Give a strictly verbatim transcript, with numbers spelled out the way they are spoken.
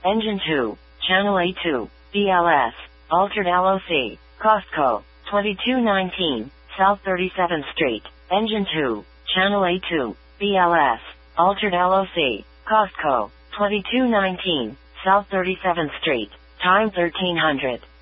Engine two, Channel A two, B L S, Altered L O C, Costco, twenty-two nineteen, South thirty-seventh Street. Engine two, Channel A two, B L S, Altered L O C, Costco, twenty-two nineteen, South thirty-seventh Street. Time thirteen hundred.